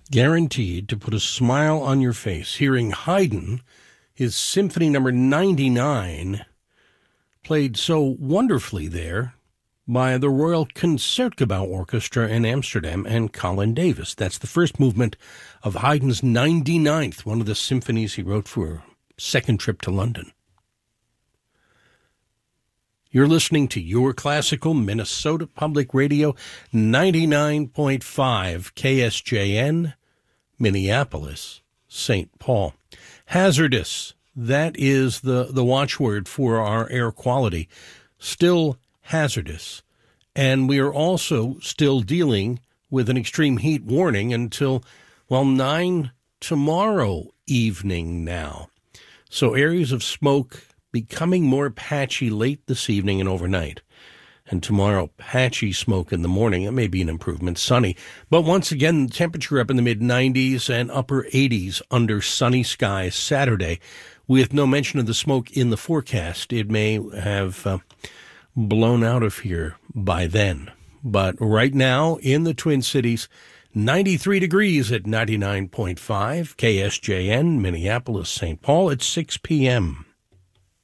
Guaranteed to put a smile on your face hearing Haydn, his Symphony number 99, played so wonderfully there by the Royal Concertgebouw Orchestra in Amsterdam and Colin Davis. That's the first movement of Haydn's 99th, one of the symphonies he wrote for a second trip to London. You're listening to Your Classical Minnesota Public Radio, 99.5 KSJN, Minneapolis, St. Paul. Hazardous, that is the watchword for our air quality. Still hazardous. And we are also still dealing with an extreme heat warning until, 9 tomorrow evening now. So areas of smoke becoming more patchy late this evening and overnight. And tomorrow, patchy smoke in the morning. It may be an improvement, sunny. But once again, temperature up in the mid-90s and upper 80s under sunny skies Saturday, with no mention of the smoke in the forecast. It may have blown out of here by then. But right now, in the Twin Cities, 93 degrees at 99.5 KSJN, Minneapolis, St. Paul at 6 p.m.